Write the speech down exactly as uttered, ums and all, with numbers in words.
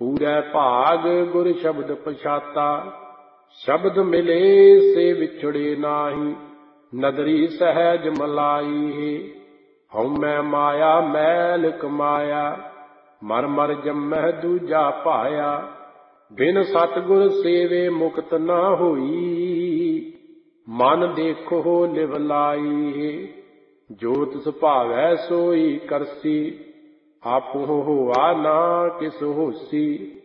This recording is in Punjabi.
ਪੂਰੈ ਭਾਗ ਗੁਰ ਸ਼ਬਦ ਪਛਾਤਾ। ਸ਼ਬਦ ਮਿਲੇ ਸੇ ਵਿਛੜੇ ਨਾਹੀ, ਨਦਰੀ ਸਹਿਜ ਮਲਾਈ। ਹਉਮੈ ਮਾਇਆ ਮੈਲ ਕਮਾਇਆ, ਮਰ ਮਰ ਜੰਮਹਿ ਦੂਜਾ ਭਾਇਆ। ਬਿਨ ਸਤਿਗੁਰ ਸੇਵੇ ਮੁਕਤ ਨਾ ਹੋਈ, ਮਨ ਦੇਖੋ ਲਿਵ ਲਾਈ। ਜੋ ਤਿਸ ਭਾਵੈ ਸੋਈ ਕਰਸੀ, ਆਪੋ ਹੋਆ ਨਾ ਕਿਸ ਹੋਸੀ।